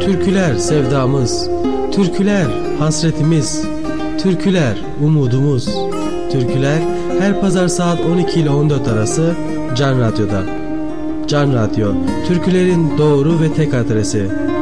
Türküler sevdamız, türküler hasretimiz, türküler umudumuz. Türküler her pazar saat 12 ile 14 arası Can Radyo'da. Can Radyo, türkülerin doğru ve tek adresi.